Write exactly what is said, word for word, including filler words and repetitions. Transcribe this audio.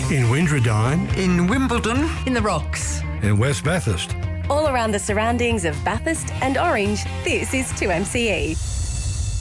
in Windradine, in Wimbledon, in the Rocks, in West Bathurst. All around the surroundings of Bathurst and Orange, this is two M C E.